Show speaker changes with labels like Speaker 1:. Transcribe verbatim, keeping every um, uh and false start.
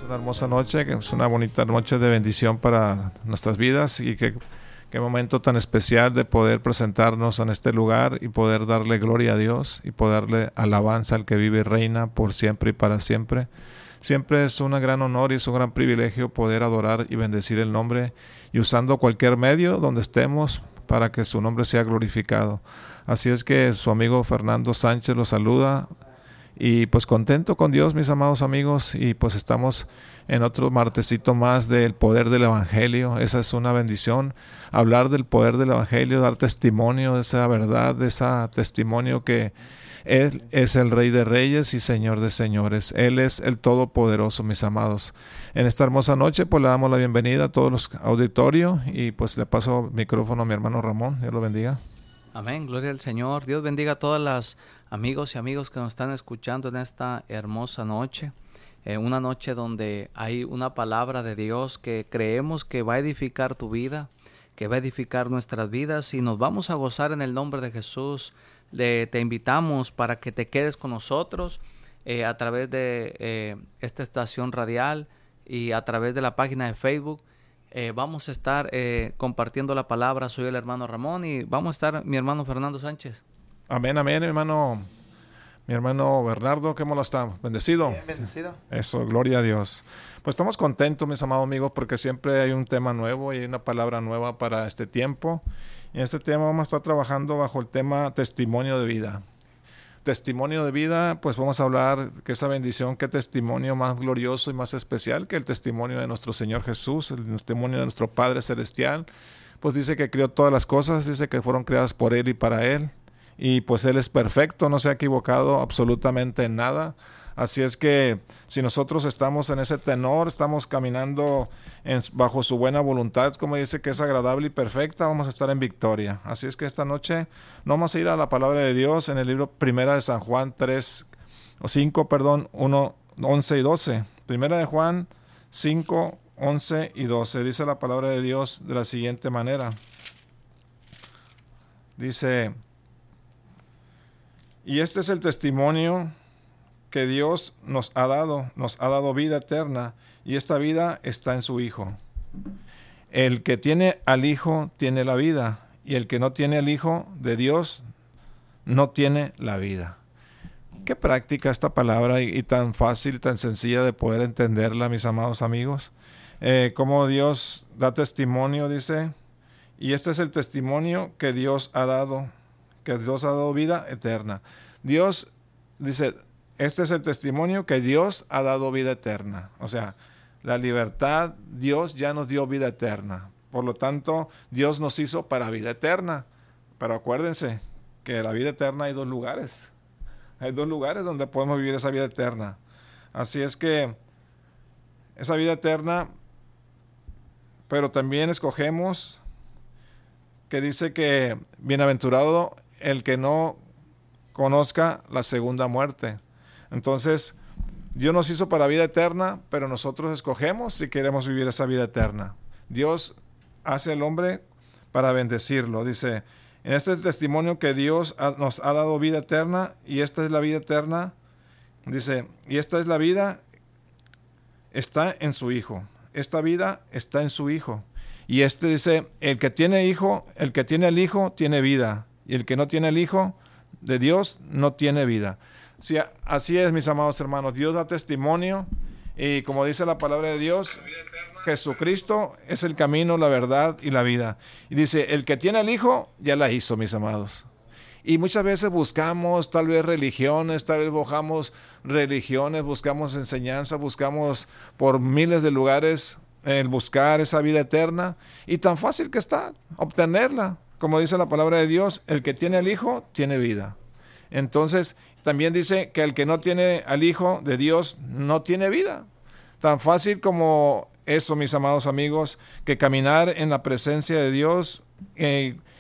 Speaker 1: Una hermosa noche, que es una bonita noche de bendición para nuestras vidas y que qué momento tan especial de poder presentarnos en este lugar y poder darle gloria a Dios y poder darle alabanza al que vive y reina por siempre y para siempre. Siempre es un gran honor y es un gran privilegio poder adorar y bendecir el nombre y usando cualquier medio donde estemos para que su nombre sea glorificado. Así es que su amigo Fernando Sánchez los saluda. Y pues contento con Dios, mis amados amigos, y pues estamos en otro martesito más del poder del Evangelio. Esa es una bendición, hablar del poder del Evangelio, dar testimonio de esa verdad, de ese testimonio que Él es el Rey de Reyes y Señor de Señores. Él es el Todopoderoso, mis amados. En esta hermosa noche pues le damos la bienvenida a todos los auditorios y pues le paso el micrófono a mi hermano Ramón. Dios lo bendiga.
Speaker 2: Amén, gloria al Señor. Dios bendiga a todas las amigos y amigos que nos están escuchando en esta hermosa noche. Eh, una noche donde hay una palabra de Dios que creemos que va a edificar tu vida, que va a edificar nuestras vidas y nos vamos a gozar en el nombre de Jesús. Le, te invitamos para que te quedes con nosotros eh, a través de eh, esta estación radial y a través de la página de Facebook. Eh, vamos a estar eh, compartiendo la palabra. Soy el hermano Ramón y vamos a estar mi hermano Fernando Sánchez.
Speaker 1: Amén, amén, mi hermano, mi hermano Bernardo, ¿cómo lo está? ¿Bendecido?
Speaker 2: Bien, bendecido.
Speaker 1: Eso, gloria a Dios. Pues estamos contentos, mis amados amigos, porque siempre hay un tema nuevo y hay una palabra nueva para este tiempo. Y en este tema vamos a estar trabajando bajo el tema testimonio de vida. Testimonio de vida, pues vamos a hablar que esa bendición, qué testimonio más glorioso y más especial que el testimonio de nuestro Señor Jesús, el testimonio de nuestro Padre Celestial. Pues dice que creó todas las cosas, dice que fueron creadas por Él y para Él. Y pues Él es perfecto, no se ha equivocado absolutamente en nada. Así es que si nosotros estamos en ese tenor, estamos caminando en, bajo su buena voluntad, como dice que es agradable y perfecta, vamos a estar en victoria. Así es que esta noche no vamos a ir a la palabra de Dios en el libro Primera de San Juan tres, o cinco, perdón, uno, once y doce. Primera de Juan cinco, once y doce. Dice la palabra de Dios de la siguiente manera. Dice: y este es el testimonio que Dios nos ha dado, nos ha dado vida eterna, y esta vida está en su Hijo. El que tiene al Hijo tiene la vida, y el que no tiene al Hijo de Dios no tiene la vida. Qué práctica esta palabra y, y tan fácil, tan sencilla de poder entenderla, mis amados amigos. Eh, como Dios da testimonio, dice, y este es el testimonio que Dios ha dado, que Dios ha dado vida eterna. Dios dice, este es el testimonio que Dios ha dado vida eterna. O sea, la libertad, Dios ya nos dio vida eterna. Por lo tanto, Dios nos hizo para vida eterna. Pero acuérdense que la vida eterna hay dos lugares. Hay dos lugares donde podemos vivir esa vida eterna. Así es que esa vida eterna, pero también escogemos que dice que bienaventurado el que no conozca la segunda muerte. Entonces, Dios nos hizo para vida eterna, pero nosotros escogemos si queremos vivir esa vida eterna. Dios hace al hombre para bendecirlo. Dice, en este testimonio que Dios ha, nos ha dado vida eterna, y esta es la vida eterna, dice, y esta es la vida, está en su Hijo. Esta vida está en su Hijo. Y este dice, el que tiene hijo, el que tiene el Hijo tiene vida, y el que no tiene el Hijo de Dios no tiene vida. Sí, así es, mis amados hermanos. Dios da testimonio y como dice la palabra de Dios, Jesucristo es el camino, la verdad y la vida. Y dice, el que tiene el Hijo ya la hizo, mis amados. Y muchas veces buscamos tal vez religiones, tal vez buscamos religiones, buscamos enseñanza, buscamos por miles de lugares el buscar esa vida eterna. Y tan fácil que está obtenerla. Como dice la palabra de Dios, el que tiene el Hijo tiene vida. Entonces, también dice que el que no tiene al Hijo de Dios no tiene vida. Tan fácil como eso, mis amados amigos, que caminar en la presencia de Dios, eh,